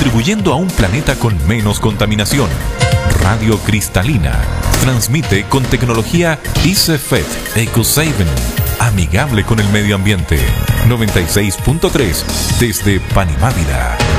contribuyendo a un planeta con menos contaminación. Radio Cristalina transmite con tecnología ICFET EcoSaven, amigable con el medio ambiente. 96.3 desde Panimávida.